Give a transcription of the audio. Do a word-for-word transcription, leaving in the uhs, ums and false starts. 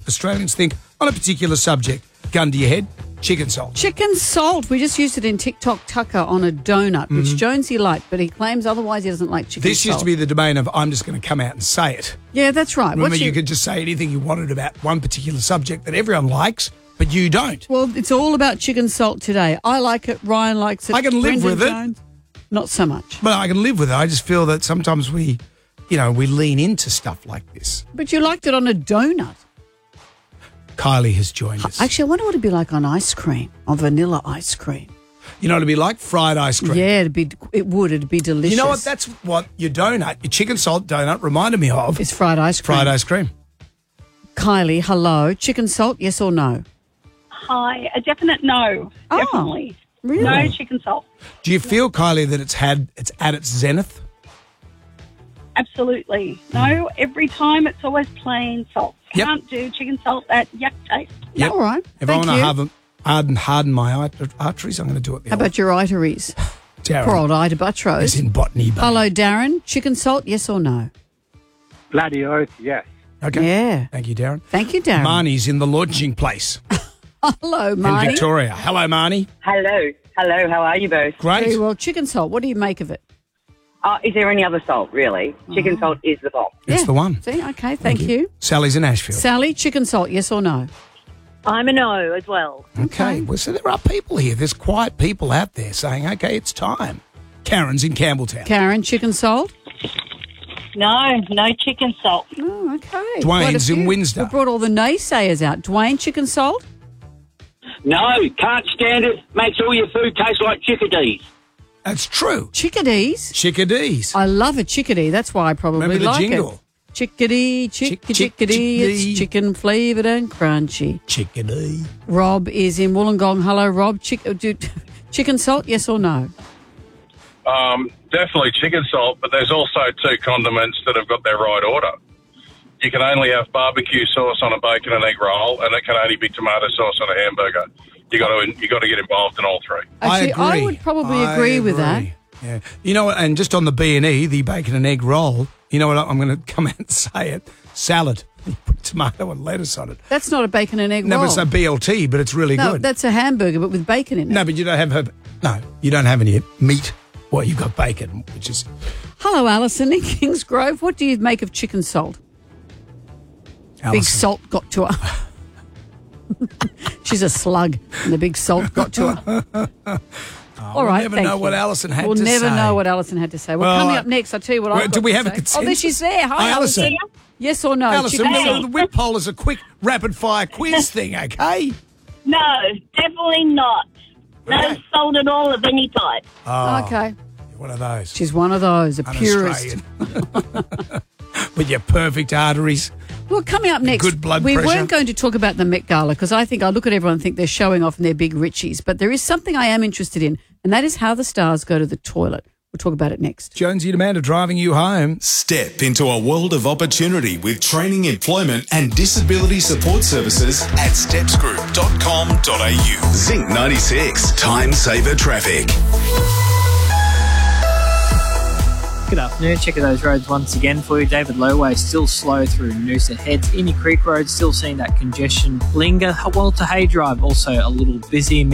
Australians think on a particular subject. Gun to your head, chicken salt. Chicken salt. We just used it in TikTok Tucker on a donut, which Mm-hmm. Jonesy liked, but he claims otherwise he doesn't like chicken This salt. used to be the domain of I'm just going to come out and say it. Yeah, that's right. Remember, What's you your- could just say anything you wanted about one particular subject that everyone likes, but you don't. Well, it's all about chicken salt today. I like it. Ryan likes it. I can live Brendan with it. Jones, not so much. But I can live with it. I just feel that sometimes we, you know, we lean into stuff like this. But you liked it on a donut. Kylie has joined us. Actually, I wonder what it'd be like on ice cream, on vanilla ice cream. You know, it'd be like fried ice cream. Yeah, it'd be. It would. It'd be delicious. You know what? That's what your donut, your chicken salt donut reminded me of. It's fried ice cream. Fried ice cream. Kylie, hello. Chicken salt, yes or no? Hi, a definite no. Oh, Definitely. really? No chicken salt. Do you feel, Kylie, that it's had it's at its zenith? Absolutely. No, every time it's always plain salt. Yep. Can't do chicken salt, that yuck taste. Yep. All right. If Thank I want you. to harden, harden, harden my art- arteries, I'm going to do it the How about your arteries? Darren Poor old Ida is Buttrose. in Botany Bay. Hello, Darren. Chicken salt, yes or no? Bloody oath, yes. Okay. Yeah. Thank you, Darren. Thank you, Darren. Marnie's in the launching place Hello, in Marnie. Victoria. Hello, Marnie. Hello. Hello, how are you both? Great. Very well. Chicken salt, what do you make of it? Uh, is there any other salt, really? Chicken salt is the bomb. It's Yeah. the one. See, okay, thank, you. Sally's in Ashfield. Sally, chicken salt, yes or no? I'm a no as well. Okay. Well, so there are people here. There's quiet people out there saying, okay, it's time. Karen's in Campbelltown. Karen, chicken salt? No, no chicken salt. Oh, okay. Dwayne's Quite a in few. Windsor. We brought all the naysayers out. Dwayne, chicken salt? No, can't stand it. Makes all your food taste like chickadees. That's true. Chickadees? Chickadees. I love a chickadee. That's why I probably Remember the like jingle? it. Chickadee, chick, Chick- chick- chickadee, chickadee. it's chicken flavoured and crunchy. Chickadee. Rob is in Wollongong. Hello, Rob. Chick, uh, do, chicken salt, yes or no? Um, definitely chicken salt, but there's also two condiments that have got their right order. You can only have barbecue sauce on a bacon and egg roll, and it can only be tomato sauce on a hamburger. You got to you got to get involved in all three. Actually, I agree. would probably I agree, with that. Yeah. You know what? And just on the B and E, the bacon and egg roll, you know what? I'm going to come out and say it. Salad. You put tomato and lettuce on it. That's not a bacon and egg No, roll. but it's a B L T, but it's really no, good. that's a hamburger, but with bacon in it. No, but you don't have her. No, you don't have any meat. Well, you've got bacon, which is Hello, Alison in Kingsgrove. What do you make of chicken salt? Big Alison. salt got to her. She's a slug, and the big salt got to her. All right, we'll never thank know you. what Alison had we'll to never say. know what Alison had to say. Well, Well, coming I- up next, I'll tell you what Well, I've do got we to have a say. consensus? Oh, there she's there. Hi, Hi, Alison. Alison. Yes or no? Alison, chicken remember salt. the whip poll is a quick rapid fire quiz thing, okay? No, definitely not. No Okay. salt at all of any type. Oh, Okay. you're one of those. She's one of those, a purist. Un-Australian. With your perfect arteries. Well, coming up next, Good blood we pressure. weren't going to talk about the Met Gala because I think I look at everyone and think they're showing off and they're big richies. But there is something I am interested in, and that is how the stars go to the toilet. We'll talk about it next. Jonesy and Amanda driving you home. Step into a world of opportunity with training, employment and disability support services at steps group dot com dot a u. Zinc ninety-six, time saver traffic. Good afternoon. Checking those roads once again for you. David Lowway still slow through Noosa Heads. Emu Creek Road still seeing that congestion linger. Walter Hay Drive also a little busy.